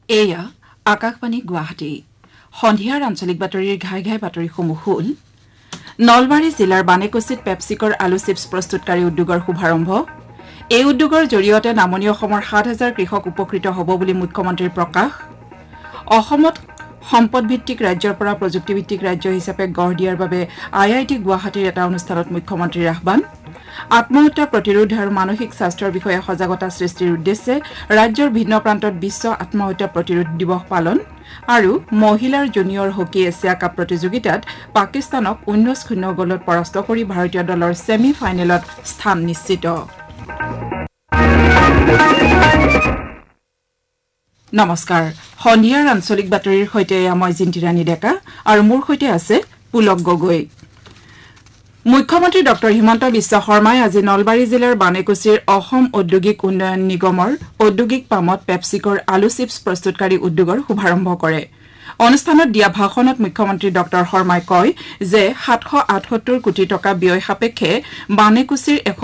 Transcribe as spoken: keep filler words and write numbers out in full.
এয়া আকাশবাণী গুৱাহাটী সন্ধিয়াৰ আঞ্চলিক বাতৰিৰ ঘাই ঘাই বাতৰিসমূহ হ'ল নলবাৰী জিলাৰ বানেকুছিত পেপচিকৰ আলু চিপছ প্ৰস্তুতকাৰী উদ্যোগৰ শুভাৰম্ভ এই উদ্যোগৰ জৰিয়তে নামনি অসমৰ সাত হাজাৰ কৃষক উপকৃত হ'ব বুলি মুখ্যমন্ত্ৰীৰ প্ৰকাশ অসমত সম্পদভিত্তিক ৰাজ্যৰ পৰা প্ৰযুক্তিভিত্তিক ৰাজ্য হিচাপে গঢ় দিয়াৰ বাবে আই আই টি গুৱাহাটীৰ এটা অনুষ্ঠানত মুখ্যমন্ত্ৰীৰ আহ্বান আত্মহত্যা প্ৰতিৰোধ আৰু মানসিক স্বাস্থ্যৰ বিষয়ে সজাগতা সৃষ্টিৰ উদ্দেশ্যে ৰাজ্যৰ ভিন্ন প্ৰান্তত বিশ্ব আত্মহত্যা প্ৰতিৰোধ দিৱস পালন আৰু মহিলাৰ জুনিয়ৰ হকী এছিয়া কাপ প্ৰতিযোগিতাত পাকিস্তানক ঊনৈশ শূন্য গলত পৰাস্ত কৰি ভাৰতীয় দলৰ ছেমি ফাইনেলত স্থান নিশ্চিত নমস্কাৰ সন্ধিয়াৰ আঞ্চলিক বাতৰিৰ সৈতে মই জিন্তিৰাণী ডেকা আৰু মোৰ সৈতে আছে পুলক গগৈ মুখ্যমন্ত্ৰী ডক্টৰ হিমন্ত বিশ্ব শৰ্মাই আজি নলবাৰী জিলাৰ বানেকুছিৰ অসম ঔদ্যোগিক উন্নয়ন নিগমৰ ঔদ্যোগিক পামত পেপচিকৰ আলু চিপছ প্ৰস্তুতকাৰী উদ্যোগৰ শুভাৰম্ভ কৰে অনুষ্ঠানত দিয়া ভাষণত মুখ্যমন্ত্ৰী ডক্টৰ শৰ্মাই কয় যে সাতশ আঠসত্তৰ কোটি টকা ব্যয় সাপেক্ষে বানেকুছিৰ